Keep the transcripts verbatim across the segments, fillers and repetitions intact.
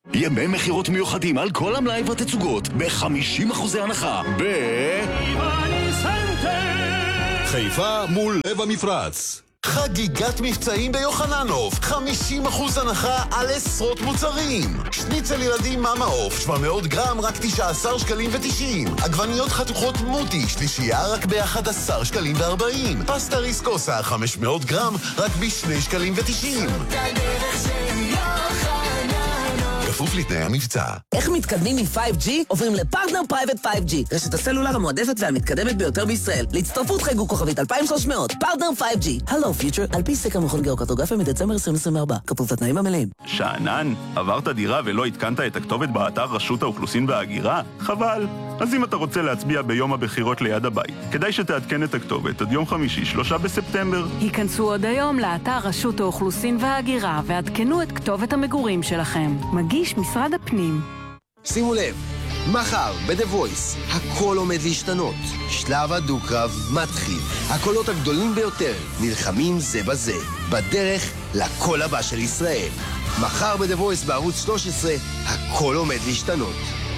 ימי מחירות מיוחדים על כל המלאי והתצוגות ב-חמישים אחוזי הנחה ב... חיפה מול לב המפרץ. חגיגת מבצעים ביוחננוף, חמישים אחוז הנחה על עשרות מוצרים. שניצל ילדים מאמה עוף, שבע מאות גרם, רק תשעה עשר שקלים ותשעים. עגבניות חתוכות מוטי, שלישייה רק ב-אחד עשר שקלים וארבעים. פסטה ריסקוסה, חמש מאות גרם, רק ב-שני שקלים ותשעים. כפוף לתנאי המבצע. איך מתקדמים מ-פייב ג'י? עוברים לפרטנר פרייבט פייב ג'י, רשת הסלולר המועדפת והמתקדמת ביותר בישראל. להצטרפות חייגו כוכבית אלפיים ושלוש מאות. פרטנר פייב ג'י. הלו פיוטר, על פי סקר מכון גיאוקרטוגרפיה מדצמבר עשרים עשרים וארבע. כפוף לתנאים המלאים. שאנן, עברת דירה ולא התקנת את הכתובת באתר רשות האוכלוסין וההגירה? חבל. אז אם אתה רוצה להצביע ביום הבחירות ליד הבית, כדאי שתעדכן את הכתובת עד יום חמישי, שלושה בספטמבר. היכנסו עוד היום לאתר רשות האוכלוסין וההגירה ועדכנו את כתובת המגורים שלכם. מגיש משרד הפנים. שימו לב, מחר ב-The Voice הכל עומד להשתנות. שלב הדו-קרב מתחיל. הקולות הגדולים ביותר נלחמים זה בזה. בדרך לקול הבא של ישראל. מחר ב-The Voice בערוץ שלוש עשרה הכל עומד להשתנות.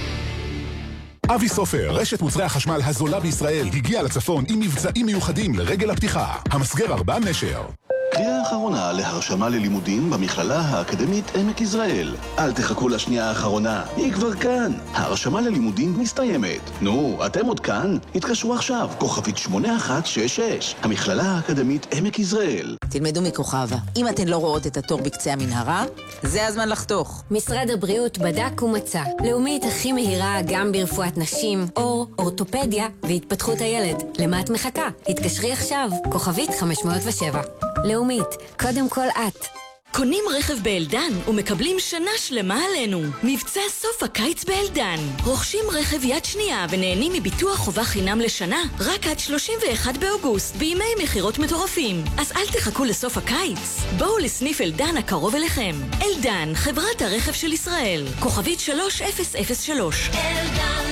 אבי סופר, רשת מוצרי החשמל הזולה בישראל, הגיע לצפון עם מבצעים מיוחדים לרגל הפתיחה. המסגר ארבע נשר. קריאה האחרונה להרשמה ללימודים במכללה האקדמית עמק יזרעאל. אל תחכו לשנייה האחרונה, היא כבר כאן. ההרשמה ללימודים מסתיימת. נו, אתם עוד כאן? התקשרו עכשיו, כוכבית שמונה אחת שש שש. המכללה האקדמית עמק יזרעאל. תלמדו מכוכבה. אם אתן לא רואות את התור בקצה המנהרה, זה הזמן לחתוך. משרד הבריאות בדק ומצא. לאומית הכי מהירה גם ברפואת נשים, אור, אורתופדיה והתפתחות הילד. למה את מחכה? התקשרי עכשיו, כוכבית חמש מאות ושבע. לאומית, קודם כל את. קונים רכב באלדן ומקבלים שנה שלמה עלינו. מבצע סוף הקיץ באלדן. רוכשים רכב יד שנייה ונהנים מביטוח חובה חינם לשנה רק עד שלושים ואחד באוגוסט בימי מחירות מטורפים. אז אל תחכו לסוף הקיץ. בואו לסניף אלדן הקרוב אליכם. אלדן, חברת הרכב של ישראל. כוכבית שלוש אפס אפס שלוש. אלדן,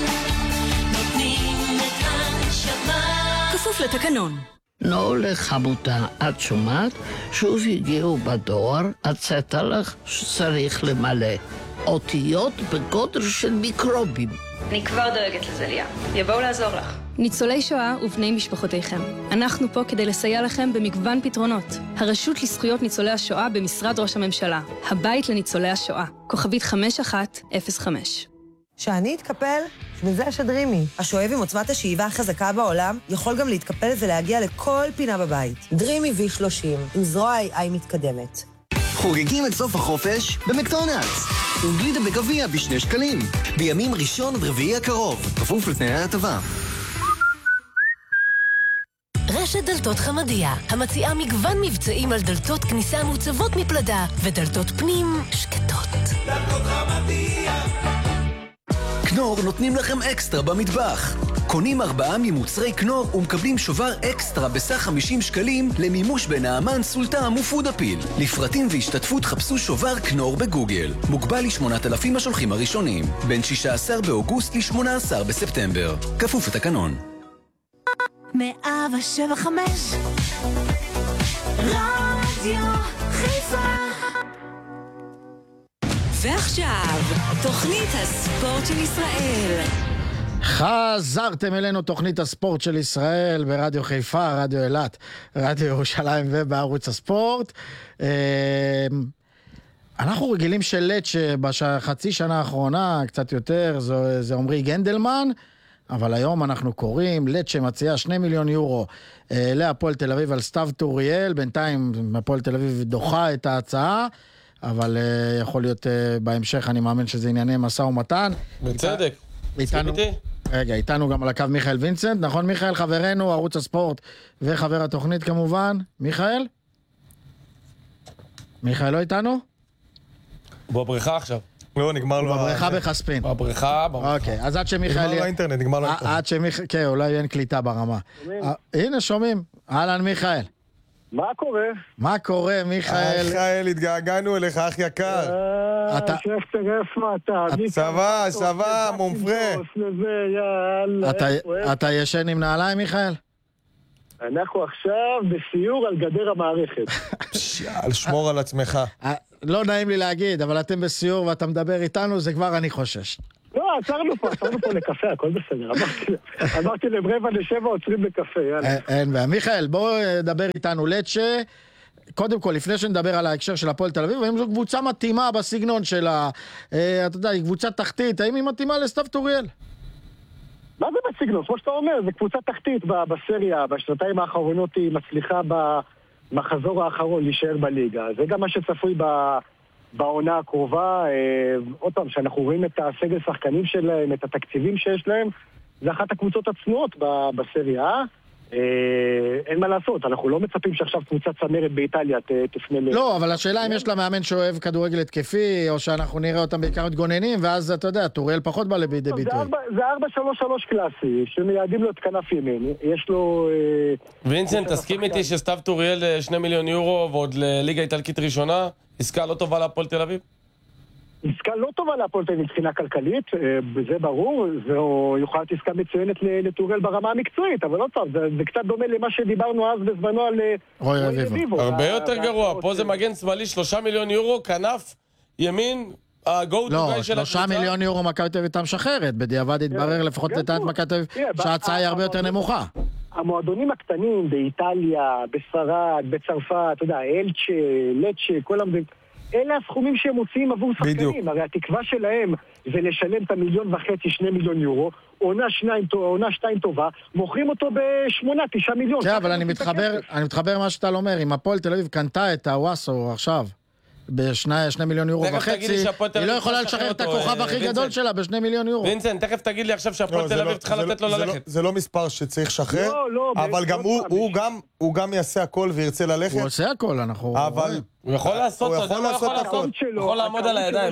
נותנים את הנשמה. כפוף לתקנון. נו לחמותה, את שומעת? שוב הגיעו בדואר, הצאת לך שצריך למלא. אותיות בגודל של מיקרובים. אני כבר דואגת לזה, ליה. יבואו לעזור לך. ניצולי שואה ובני משפחותיכם. אנחנו פה כדי לסייע לכם במגוון פתרונות. הרשות לזכויות ניצולי השואה במשרד ראש הממשלה. הבית לניצולי השואה. כוכבית חמש אחת אפס חמש. שאני אתקפל? וזה השדרימי. השואב עם עוצמת השאיבה החזקה בעולם יכול גם להתקפל ולהגיע לכל פינה בבית. דרימי וי שלושים, עם זרוע איי איי מתקדמת. חוגגים את סוף החופש במקדונלדס. עם גלידה בגביע בשני שקלים. בימים ראשון עד רביעי הקרוב. כפוף לתנאי ההטבה. רשת דלתות חמדיה, המציעה מגוון מבצעים על דלתות כניסה מוצבות מפלדה ודלתות פנים שקטות. דלתות חמדיה. קנור נותנים לכם אקסטרה במטבח. קונים ארבעה ממוצרי קנור ומקבלים שובר אקסטרה בסך חמישים שקלים למימוש בנעמן, סולטם ופודאפיל. לפרטים והשתתפות חפשו שובר קנור בגוגל. מוגבל ל-שמונת אלפים השולחים הראשונים. בין שישה עשר באוגוסט ל-שמונה עשר בספטמבר. כפוף לתקנון. מאה שבע חמש רדיו חיפה. ועכשיו, תוכנית הספורט של ישראל. חזרתם אלינו, תוכנית הספורט של ישראל ברדיו חיפה, רדיו אילת, רדיו ירושלים ובערוץ הספורט. אנחנו רגילים של לץ' בחצי שנה האחרונה, קצת יותר, זה, זה עומרי גנדלמן, אבל היום אנחנו קוראים לץ' שמציעה שני מיליון יורו להפועל תל אביב על סתיו טוריאל. בינתיים הפועל תל אביב דוחה את ההצעה, אבל uh, יכול להיות uh, בהמשך, אני מאמין שזה ענייני משא ומתן. בצדק. איתנו, רגע, איתנו גם על הקו מיכאל וינסנט, נכון מיכאל? חברנו, ערוץ הספורט וחבר התוכנית כמובן. מיכאל? מיכאל לא איתנו? בוא בריכה עכשיו. לא, נגמר לו... בבריכה בחספין. בבריכה, בבריכה. אוקיי, אז עד שמיכאל... נגמר לו האינטרנט, נגמר לו האינטרנט. עד שמיכאל... כן, אולי אין קליטה ברמה. הנה, שומעים. אהלן מיכאל. מה קורה? מה קורה, מיכאל? מיכאל, התגעגענו אליך, אח יקר. אתה... שפטר, איפה אתה? סבא, סבא, מומפרה. אתה ישן עם נעליים, מיכאל? אנחנו עכשיו בסיור על גדר המערכת. על שמור על עצמך. לא נעים לי להגיד, אבל אתם בסיור ואתה מדבר איתנו, זה כבר אני חושש. לא, עצרנו פה, עצרנו פה לקפה, הכל בסדר. אמרתי לברבע לשבע, עוצרים לקפה, יאללה. אין בעיה. מיכאל, בואו נדבר איתנו לצ'ה. קודם כל, לפני שנדבר על ההקשר של הפועל תל אביב, האם זו קבוצה מתאימה בסגנון שלה? אתה יודע, היא קבוצה תחתית, האם היא מתאימה לסתיו טוריאל? מה זה בסגנון? כמו שאתה אומר, זו קבוצה תחתית בסריה, בשנתיים האחרונות היא מצליחה במחזור האחרון להישאר בליגה. זה גם מה שצפוי בעונה הקרובה. עוד פעם, שאנחנו רואים את הסגל שחקנים שלהם, את התקציבים שיש להם, זה אחת הקבוצות הצנועות בסריה. אין מה לעשות, אנחנו לא מצפים שעכשיו קבוצת צמרת באיטליה תפנה ל... לא, אבל השאלה אם יש לה מאמן שאוהב כדורגל התקפי, או שאנחנו נראה אותם בעיקר מתגוננים, ואז אתה יודע, טוריאל פחות בא לידי ביטוי. זה ארבע שלוש שלוש קלאסי, שמייעדים לו את כנף ימין, יש לו... וינסנט, תסכים איתי שסתיו טוריאל שני מיליון יורו, ועוד לליגה איטלקית ראשונה, עסקה לא טובה להפועל תל אביב? עסקה לא טובה להפועל תל אביב מבחינה כלכלית, זה ברור, זו יכולה להיות עסקה מצוינת לטוריאל ברמה המקצועית, אבל לא טוב, זה, זה קצת דומה למה שדיברנו אז בזמנו על רוי רביבו. הרבה יותר גרוע, פה זה מגן שמאלי, שלושה מיליון יורו, כנף, ימין, הגו טו גאי של הקבוצה. לא, שלושה מיליון יורו מכבי תל אביב הייתה משחררת, בדיעבד התברר לפחות לטענת מכבי תל אביב שההצעה היא הרבה יותר נמוכה. המועדונים הקטנים באיטליה, בספרד, בצרפת, אתה יודע, אלצ'ה, לצ'ה, כל המדינות, אלה הסכומים שהם מוציאים עבור שחקנים. הרי התקווה שלהם זה לשלם את המיליון וחצי, שני מיליון יורו, עונה שניים, עונה שתיים טובה, מוכרים אותו בשמונה, תשעה מיליון. כן, אבל אני מתחבר, אני מתחבר מה שאתה אומר, אם הפועל תל אביב קנתה את הוואסו עכשיו, בשני מיליון יורו וחצי, היא לא יכולה לשחרר את הכוכב הכי גדול שלה בשני מיליון יורו. וינסנט, תכף תגיד לי עכשיו שהפועל תל אביב צריכה לתת לו ללכת. זה לא מספר שצריך לשחרר, אבל גם הוא גם יעשה הכל וירצה ללכת. הוא עושה הכל, אנחנו רואים. הוא יכול לעשות, הוא יכול לעשות הכל. הוא יכול לעמוד על הידיים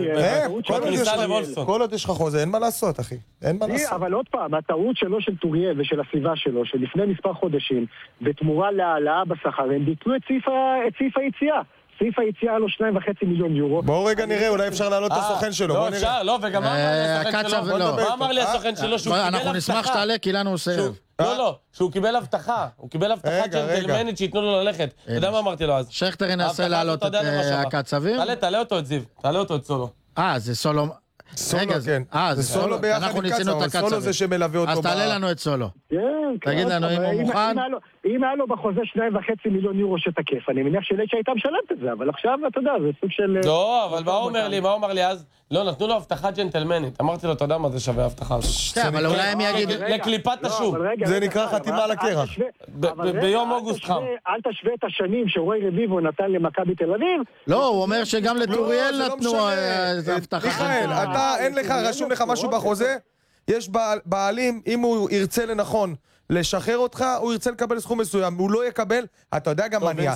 כל עוד יש לך חוזה, אין מה לעשות, אחי. אין מה לעשות. אבל עוד פעם, הטעות שלו של טוריאל ושל הסביבה שלו, שלפני מספר חודשים, בתמורה להעלאה בשכר, הם ביטלו את סעיף היציאה. סעיף היציאה לו שניים וחצי מיליון יורו. בואו רגע נראה, אולי אפשר להעלות את הסוכן שלו. לא אפשר, לא, וגם מה אמר לי הסוכן שלו? מה אמר לי הסוכן שלו שהוא קיבל הבטחה? אנחנו נשמח שתעלה, כי לנו הוא סירב. לא, לא, שהוא קיבל הבטחה. הוא קיבל הבטחה ג'נטלמנית שיתנו לו ללכת. אתה יודע מה אמרתי לו אז? שכטר ינסה להעלות את הקצבים? תעלה, תעלה אותו את זיו. תעלה אותו את סולו. אה, זה סולו... סולו, כן. אה, זה סולו ביחד עם קצב, סולו זה שמלווה אותו. אז תעלה לנו את סולו. כן, תגיד לנו אם הוא מוכן. אם היה לו בחוזה שניים וחצי מיליון יורו שתקף, אני מניח שלצ'ה הייתה משלמת את זה, אבל עכשיו, אתה יודע, זה סוג של... לא, אבל מה הוא אומר לי? מה הוא אמר לי אז? לא, נתנו לו הבטחה ג'נטלמנית. אמרתי לו, אתה יודע מה זה שווה הבטחה? כן, אבל אולי הם יגיד... לקליפת השום. זה נקרא חתימה על הקרח. ביום אוגוסט חם. אל תשווה את השנים שרוי רביבו נתן למכבי תל אביב. לא, הוא אומר שגם לטוריאל נתנו הבטחה. מיכאל, אתה, אין לך, רשום לך משהו בחוזה? יש בעלים, אם הוא ירצה לנכון לשחרר אותך, הוא ירצה לקבל סכום מסוים, הוא לא יקבל, אתה יודע גם מניע.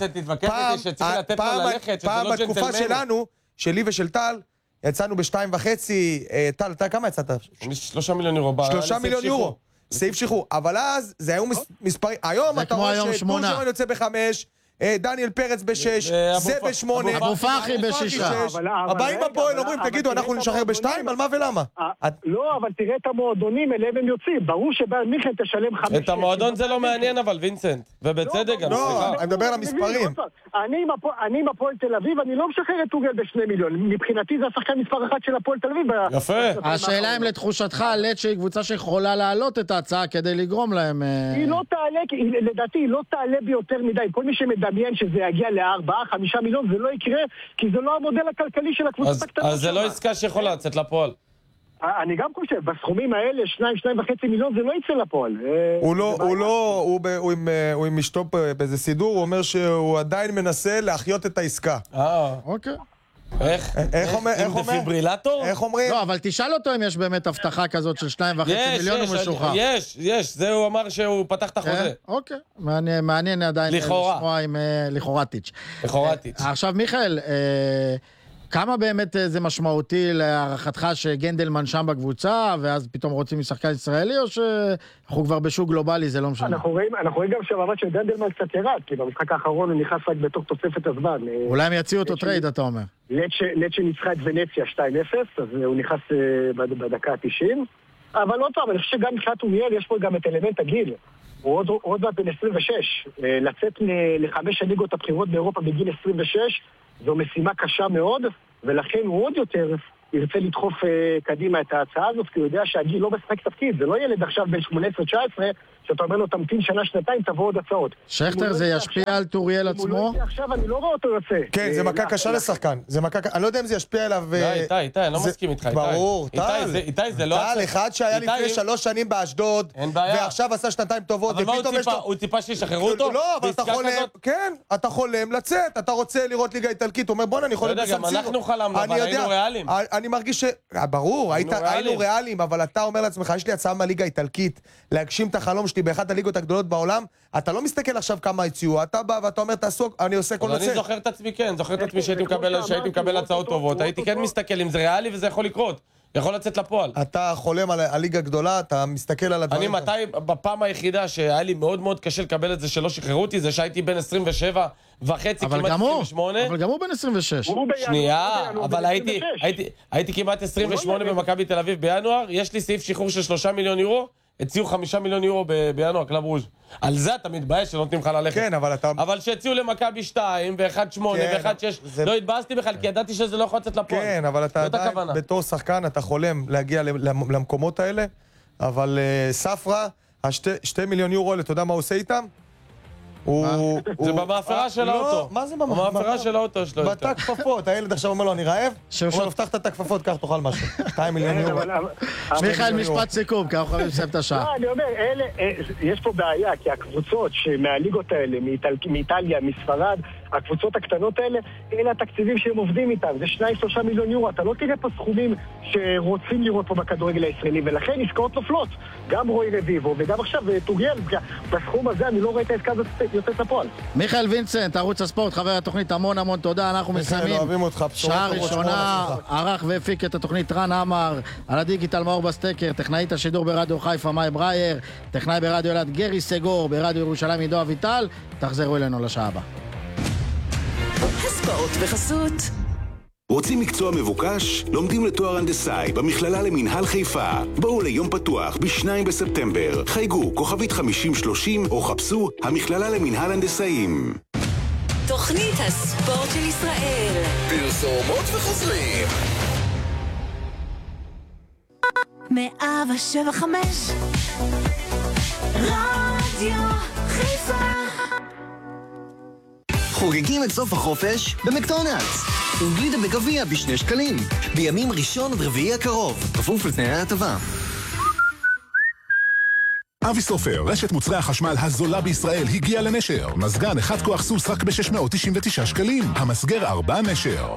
פעם בתקופה שלנו, שלי ושל טל, יצאנו בשתיים וחצי, טל, אתה כמה יצאת? שלושה מיליון יורו. שלושה מיליון יורו, סעיף שחרור. אבל אז זה היו מספרים, היום אתה רואה שטורשרון יוצא בחמש, דניאל פרץ בשש, זה בשמונה, אבו פחי בשישה. הבאים הפועל אומרים, תגידו, אנחנו נשחרר בשתיים, על מה ולמה? לא, אבל תראה את המועדונים, אליהם הם יוצאים. ברור שבמיכאל תשלם חמש. את המועדון זה לא מעניין אבל, וינסנט. ובצדק גם, סליחה. אני מדבר על המספרים. אני עם הפועל תל אביב, אני לא משחרר את טוריאל בשני מיליון. מבחינתי זה השחקן מספר אחת של הפועל תל אביב. יפה. השאלה אם לתחושתך, לצ'ה היא קבוצה שיכולה להעלות את ההצעה כדי לגרום להם... היא לא תעלה, לדעתי היא לא תעלה ביותר מדי. כל מי שמדמיין שזה יגיע לארבעה, חמישה מיליון, זה לא יקרה, כי זה לא המודל הכלכלי של הקבוצה הקטנה. אז זה לא עסקה שיכולה לצאת לפועל. אני גם חושב, בסכומים האלה, שניים, שניים וחצי מיליון, זה לא יצא לפועל. הוא לא, הוא לא, הוא עם אשתו באיזה סידור, הוא אומר שהוא עדיין מנסה להחיות את העסקה. אה, אוקיי. איך? איך אומר? עם דפיברילטור? איך אומרים? לא, אבל תשאל אותו אם יש באמת הבטחה כזאת של שניים וחצי מיליון ומשוחרר. יש, יש, זה הוא אמר שהוא פתח את החוזה. אוקיי, מעניין עדיין לשמוע עם לכאורטיץ'. לכאורטיץ'. עכשיו מיכאל, כמה באמת זה משמעותי להערכתך שגנדלמן שם בקבוצה, ואז פתאום רוצים משחקן ישראלי, או שאנחנו כבר בשוק גלובלי, זה לא משנה? אנחנו רואים, אנחנו רואים גם שהמעמד של גנדלמן קצת ירד, כי במשחק האחרון הוא נכנס רק בתוך תוספת הזמן. אולי הם יציעו אותו טרייד, אתה אומר. לצ'ה ניצחה את ונציה שתיים אפס, אז הוא נכנס בדקה ה-תשעים. אבל עוד פעם, אני חושב שגם מבחינת טוריאל יש פה גם את אלמנט הגיל. הוא עוד מעט בן עשרים ושש. לצאת לחמש הליגות הבחירות באירופה בגיל עשרים ושש, זו משימה קשה מאוד, ולכן הוא עוד יותר ירצה לדחוף uh, קדימה את ההצעה הזאת, כי הוא יודע שהגיל לא משחק תפקיד, זה לא ילד עכשיו בין שמונה עשרה תשע עשרה, שאתה אומר לו תמתין שנה שנתיים, תבוא עוד הצעות. שכטר, זה ישפיע על טוריאל עצמו? אם הוא לא יוצא עכשיו, אני לא רואה אותו יוצא. כן, זה מכה קשה לשחקן. זה מכה, אני לא יודע אם זה ישפיע עליו... די, איתי, איתי, אני לא מסכים איתך, איתי. ברור, טל. איתי, זה לא... טל, אחד שהיה לפני שלוש שנים באשדוד, ועכשיו עשה שנתיים טובות, אבל מה הוא ציפה? הוא ציפה שישחררו אותו? לא, אבל אתה חולם, כן, אתה חולם לצאת, אתה רוצה לראות ליגה איטלקית, הוא אומר, בוא, אני חולם בסן סירו. אנחנו חלמנו, אבל היינו ריאליים. אני מרגיש ש... ברור, היינו ריאליים, אבל אתה אומר לעצמך, יש לי הצעה מהליגה האיטלקית, להגשים את החלום שלי באחת הליגות הגדולות בעולם, אתה לא מסתכל עכשיו כמה הציעו, אתה בא ואתה אומר, תעשו, אני עושה כל נצא. אני זוכר את עצמי, כן, זוכר את עצמי שהייתי מקבל הצעות טובות, הייתי כן מסתכל אם זה ריאלי וזה יכול לקרות. יכול לצאת לפועל. אתה חולם על הליגה הגדולה, אתה מסתכל על הדברים. אני מתי, בפעם היחידה שהיה לי מאוד מאוד קשה לקבל את זה שלא שחררו אותי, זה שהייתי בן עשרים ושבע וחצי, כמעט עשרים ושמונה. אבל גם הוא בן עשרים ושש. שנייה, אבל הייתי כמעט עשרים ושמונה במכבי תל אביב בינואר, יש לי סעיף שחרור של שלושה מיליון יורו, הציעו חמישה מיליון יורו בינואר, קלאב רוז'. על זה אתה מתבייש שנותנים לך ללכת. כן, אבל אתה... אבל שהציעו למכבי שתיים, ואחד שמונה, ואחד שש, לא התבאסתי בכלל, כי ידעתי שזה לא יכול לצאת לפועל. כן, אבל אתה עדיין, בתור שחקן, אתה חולם להגיע למקומות האלה, אבל ספרה, השתי מיליון יורו האלה, אתה יודע מה הוא עושה איתם? זה במאפרה של האוטו. מה זה במאפרה? במאפרה של האוטו שלו. בתא כפפות, הילד עכשיו אומר לו, אני רעב? הוא אומר, פתח את הכפפות, קח תאכל משהו. שתיים מיליון יורו. מיכאל, משפט סיכום, כי אנחנו חייבים לסיים את השעה. לא, אני אומר, יש פה בעיה, כי הקבוצות מהליגות האלה, מאיטליה, מספרד, הקבוצות הקטנות האלה, אלה התקציבים שהם עובדים איתם, זה שניים שלושה מיליון יורו, אתה לא תראה פה סכומים שרוצים לראות פה בכדורגל הישראלי, ולכן עסקאות נופלות, גם רוי רביבו וגם עכשיו טוריאל, בסכום הזה אני לא רואה את העסקה הזאת יוצאת לפועל. מיכאל וינסנט, ערוץ הספורט, חבר התוכנית, המון המון תודה, אנחנו מסיימים. שעה ראשונה, ערך והפיק את התוכנית רן עמר, על הדיגיטל מאור בסטקר, טכנאית השידור ברדיו חיפה מאי ברייר, טכנאי ברדיו אלעד גרי סגור, ברדיו ירושלים עידו אביטל, תחזרו אלינו לשעה הבאה. הספורט בחסות. רוצים מקצוע מבוקש? לומדים לתואר הנדסאי במכללה למינהל חיפה. בואו ליום פתוח בשניים בספטמבר. חייגו כוכבית חמישים שלושים או חפשו המכללה למינהל הנדסאים. תוכנית הספורט של ישראל. פרסומות וחוזרים. מאה ושבע חמש רדיו חיפה. חוגגים את סוף החופש במקדונלדס. עם גלידה בגביע בשני שקלים. בימים ראשון עד רביעי הקרוב. כפוף לתנאי ההטבה. אבי סופר, רשת מוצרי החשמל הזולה בישראל, הגיעה לנשר. מזגן אחד כוח סוס רק ב-שש מאות תשעים ותשעה שקלים. המסגר ארבע נשר.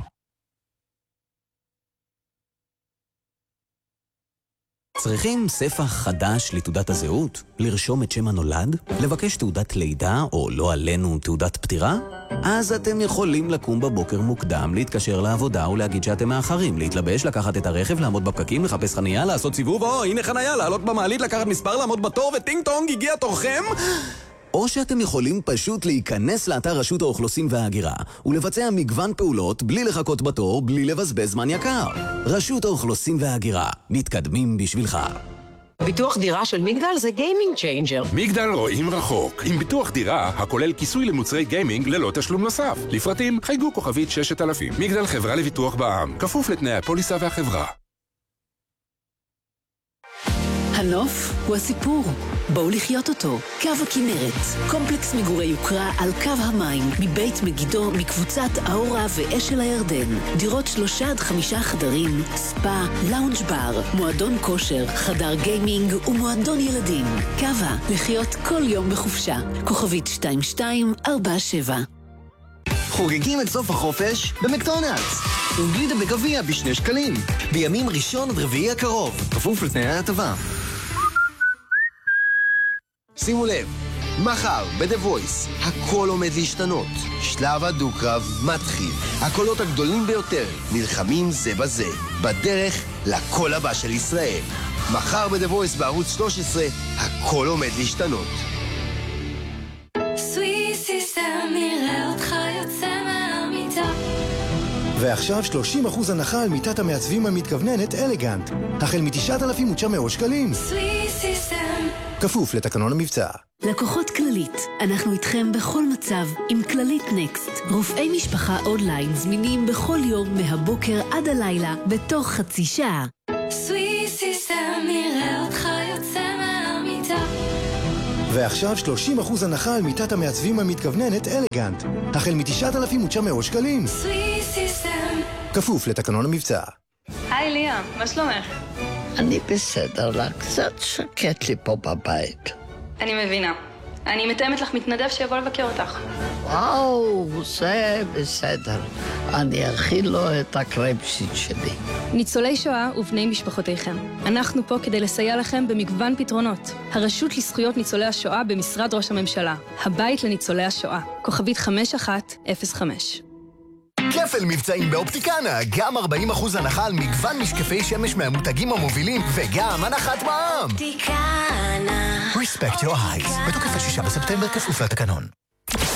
צריכים ספח חדש לתעודת הזהות? לרשום את שם הנולד? לבקש תעודת לידה או לא עלינו תעודת פטירה? אז אתם יכולים לקום בבוקר מוקדם, להתקשר לעבודה ולהגיד שאתם מאחרים, להתלבש, לקחת את הרכב, לעמוד בפקקים, לחפש חנייה, לעשות סיבוב, או הנה חנייה, לעלות במעלית, לקחת מספר, לעמוד בתור וטינג טונג, הגיע תורכם? או שאתם יכולים פשוט להיכנס לאתר רשות האוכלוסין וההגירה ולבצע מגוון פעולות בלי לחכות בתור, בלי לבזבז זמן יקר. רשות האוכלוסין וההגירה, מתקדמים בשבילך. ביטוח דירה של מגדל זה גיימינג צ'יינג'ר. מגדל רואים רחוק, עם ביטוח דירה הכולל כיסוי למוצרי גיימינג ללא תשלום נוסף. לפרטים חייגו כוכבית ששת אלפים. מגדל חברה לביטוח בע"מ, כפוף לתנאי הפוליסה והחברה. הנוף הוא הסיפור. בואו לחיות אותו. קו הכנרת, קומפלקס מגורי יוקרה על קו המים, מבית מגידו, מקבוצת האורה ואשל הירדן. דירות שלושה עד חמישה חדרים, ספה, לאונג' בר, מועדון כושר, חדר גיימינג ומועדון ילדים. קווה, לחיות כל יום בחופשה. כוכבית שתיים שתיים ארבע שבע. חוגגים את סוף החופש במקדונלדס. עם גלידה בגביע בשני שקלים. בימים ראשון עד רביעי הקרוב. כפוף לתנאי ההטבה. שימו לב, מחר ב-The Voice הכל עומד להשתנות. שלב הדו-קרב מתחיל. הקולות הגדולים ביותר נלחמים זה בזה. בדרך לקול הבא של ישראל. מחר ב-The Voice בערוץ שלוש עשרה הכל עומד להשתנות. סוויס סיסטם נראה אותך יוצא מהמיטה. ועכשיו שלושים אחוז הנחה על מיטת המעצבים המתכווננת אלגנט. החל מ-תשעת אלפים ותשע מאות שקלים. סוויס סיסטם כפוף לתקנון המבצע. לקוחות כללית, אנחנו איתכם בכל מצב עם כללית נקסט. רופאי משפחה אונליין זמינים בכל יום מהבוקר עד הלילה בתוך חצי שעה. סוויסיסטם נראה אותך יוצא מהמיטה. ועכשיו שלושים אחוז הנחה על מיטת המעצבים המתכווננת אלגנט. החל מ-תשעת אלפים ותשע מאות שקלים. סוויסיסטם. כפוף לתקנון המבצע. היי ליה, מה שלומך? אני בסדר לה, קצת שקט לי פה בבית. אני מבינה. אני מתאמת לך מתנדב שיבוא לבקר אותך. וואו, זה בסדר. אני אכיל לו את הקרייפשיט שלי. ניצולי שואה ובני משפחותיכם. אנחנו פה כדי לסייע לכם במגוון פתרונות. הרשות לזכויות ניצולי השואה במשרד ראש הממשלה. הבית לניצולי השואה. כוכבית חמש אחת אפס חמש. כפל מבצעים באופטיקנה, גם ארבעים אחוז הנחה על מגוון משקפי שמש מהמותגים המובילים, וגם הנחת מע"מ. אופטיקנה. Respect your eyes. בתוקף השישה בספטמבר כפוף לתקנון.